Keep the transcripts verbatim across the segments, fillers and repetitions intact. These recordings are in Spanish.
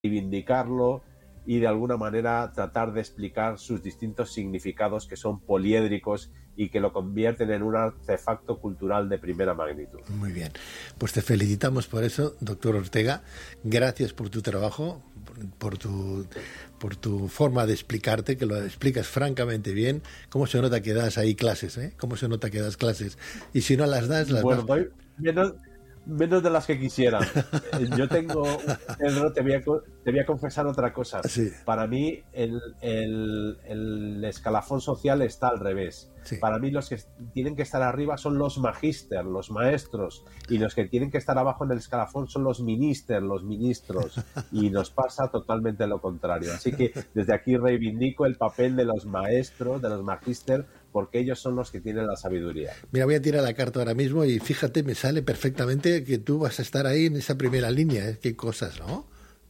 reivindicarlo y de alguna manera tratar de explicar sus distintos significados que son poliédricos y que lo convierten en un artefacto cultural de primera magnitud. Muy bien, pues te felicitamos por eso, doctor Ortega. Gracias por tu trabajo, por, por tu por tu forma de explicarte, que lo explicas francamente bien. Cómo se nota que das ahí clases, ¿eh? Cómo se nota que das clases. Y si no las das, las bueno, das. Doy menos, menos de las que quisiera. Yo tengo, Pedro, te voy a, te voy a confesar otra cosa. Sí. Para mí el, el, el escalafón social está al revés. Sí. Para mí los que tienen que estar arriba son los magíster, los maestros, y los que tienen que estar abajo en el escalafón son los ministers, los ministros, y nos pasa totalmente lo contrario. Así que desde aquí reivindico el papel de los maestros, de los magíster, porque ellos son los que tienen la sabiduría. Mira, voy a tirar la carta ahora mismo y fíjate, me sale perfectamente que tú vas a estar ahí en esa primera línea, ¿eh? Qué cosas, ¿no?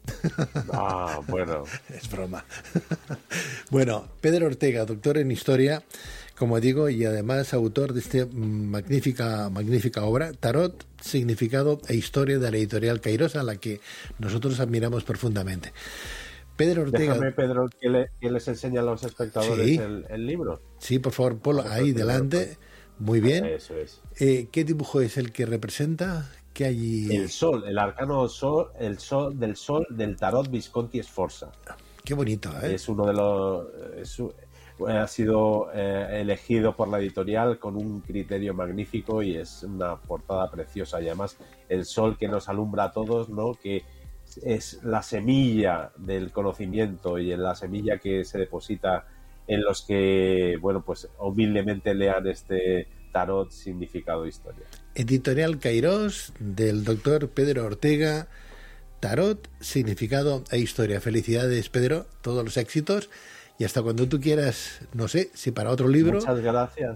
Ah, bueno. Es broma. Bueno, Pedro Ortega, doctor en Historia, como digo, y además autor de esta magnífica, magnífica obra, Tarot, Significado e Historia, de la editorial Cairós, a la que nosotros admiramos profundamente. Pedro Ortega. Déjame, Pedro, que, le, que les enseñe a los espectadores sí. el, el libro. Sí, por favor, ponlo ahí delante. Muy bien. Eso es. Eh, ¿Qué dibujo es el que representa? ¿Qué hay? El sol, el arcano sol, el sol del sol del Tarot Visconti Sforza. Qué bonito, ¿eh? Es uno de los... Es, ha sido eh, elegido por la editorial con un criterio magnífico y es una portada preciosa. Y además el sol que nos alumbra a todos, ¿no? Que es la semilla del conocimiento y en la semilla que se deposita en los que, bueno, pues humildemente lean este Tarot, Significado e Historia. Editorial Cairós, del doctor Pedro Ortega, Tarot, Significado e Historia. Felicidades, Pedro, todos los éxitos y hasta cuando tú quieras, no sé, si para otro libro. Muchas gracias.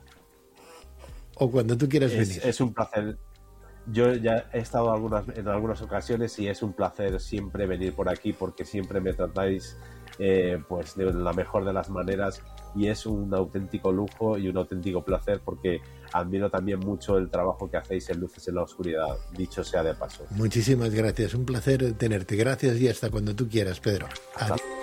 O cuando tú quieras es, venir. Es un placer. Yo ya he estado algunas, en algunas ocasiones y es un placer siempre venir por aquí porque siempre me tratáis eh, pues de la mejor de las maneras y es un auténtico lujo y un auténtico placer porque admiro también mucho el trabajo que hacéis en Luces en la Oscuridad, dicho sea de paso. Muchísimas gracias, un placer tenerte. Gracias y hasta cuando tú quieras, Pedro. Adiós.